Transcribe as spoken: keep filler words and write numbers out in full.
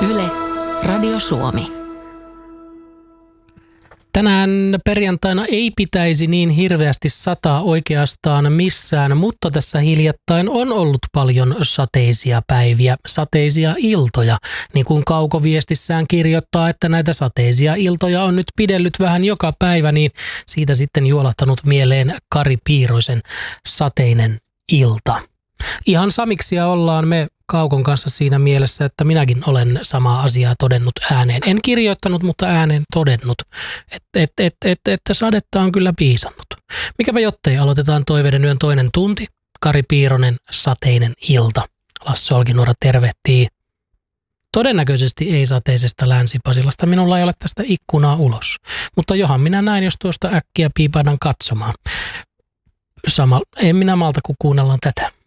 Yle, Radio Suomi. Tänään perjantaina ei pitäisi niin hirveästi sataa oikeastaan missään, mutta tässä hiljattain on ollut paljon sateisia päiviä, sateisia iltoja. Niin kuin Kaukoviestissään kirjoittaa, että näitä sateisia iltoja on nyt pidellyt vähän joka päivä, niin siitä sitten juolahtanut mieleen Kari Piiroisen Sateinen ilta. Ihan samiksia ollaan me Kaukon kanssa siinä mielessä, että minäkin olen samaa asiaa todennut ääneen. En kirjoittanut, mutta ääneen todennut, että et, et, et, et, sadetta on kyllä piisannut. Mikäpä jottei, aloitetaan Toiveiden yön toinen tunti. Kari Piironen, Sateinen ilta. Lasse Olkinuora tervehtii. Todennäköisesti ei sateisesta Länsi-Pasilasta. Minulla ei ole tästä ikkunaa ulos. Mutta johan minä näin, jos tuosta äkkiä piipaidan katsomaan. Sama, en minä malta, kun kuunnellaan tätä.